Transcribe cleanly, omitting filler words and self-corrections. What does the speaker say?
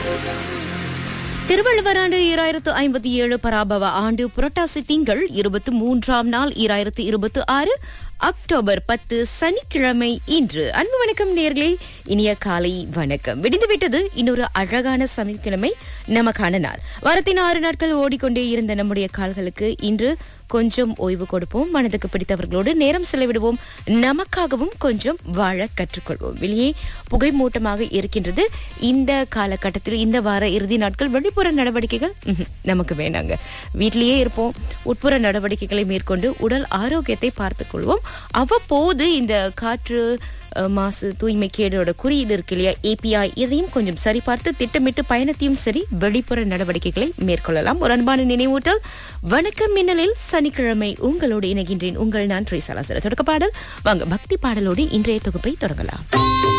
திருவள்ளுவர் ஆண்டு 2057 பராபவ ஆண்டு புரட்டாசி திங்கள் 23ஆம் நாள் 2026 அக்டோபர் 10 சனிக்கிழமை இன்று. அன்பு வணக்கம் நேயர்களே, இனிய காலை வணக்கம். விடிந்துவிட்டது. இன்னொரு அழகான சனிக்கிழமை நமக்கான நாள். வாரத்தின் 6 நாட்கள் ஓடிக்கொண்டே இருந்த நம்முடைய கால்களுக்கு இன்று கொஞ்சம் ஓய்வு கொடுப்போம். மனதுக்கு பிடித்தவர்களோடு நேரம் செலவிடுவோம். நமக்காகவும் கொஞ்சம் வாழ கற்றுக்கொள்வோம். வெளியே புகை மூட்டமாக இருக்கின்றது. இந்த காலகட்டத்தில் இந்த வார இறுதி நாட்கள் வெளிப்புற நடவடிக்கைகள் நமக்கு வேண்டாங்க. வீட்டிலேயே இருப்போம். உட்புற நடவடிக்கைகளை மேற்கொண்டு உடல் ஆரோக்கியத்தை பார்த்துக் கொள்வோம். அவ்வப்போது இந்த காற்று மாசு தூய்மை கேடோட குறியீடு இருக்கு இல்லையா, API, இதையும் கொஞ்சம் சரிபார்த்து திட்டமிட்டு பயணத்தையும் சரி வெளிப்புற நடவடிக்கைகளை மேற்கொள்ளலாம். ஒரு அன்பான நினைவூட்டல். வணக்கம் மின்னலில் சனிக்கிழமை உங்களோடு இணைகின்றேன். உங்கள் நான் ட்ரீசா. தொடக்க பாடல். வாங்க பக்தி பாடலோடு இன்றைய தொகுப்பை தொடங்கலாம்.